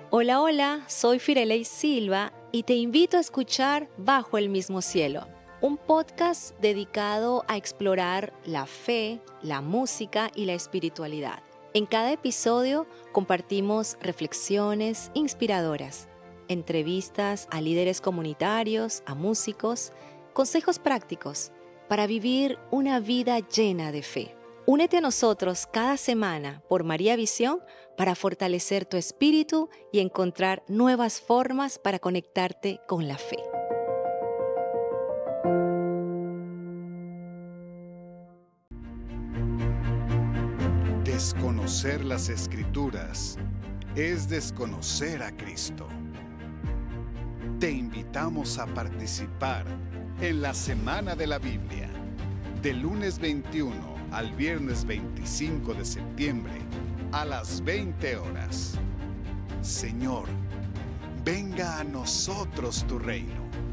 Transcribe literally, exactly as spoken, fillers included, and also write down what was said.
Hola, hola, soy Firelei Silva y te invito a escuchar Bajo el mismo cielo, un podcast dedicado a explorar la fe, la música y la espiritualidad. En cada episodio compartimos reflexiones inspiradoras, entrevistas a líderes comunitarios, a músicos, consejos prácticos para vivir una vida llena de fe. Únete a nosotros cada semana por María Visión para fortalecer tu espíritu y encontrar nuevas formas para conectarte con la fe. Desconocer las Escrituras es desconocer a Cristo. Te invitamos a participar en la Semana de la Biblia, del lunes veintiuno al viernes veinticinco de septiembre a las veinte horas. Señor, venga a nosotros tu reino.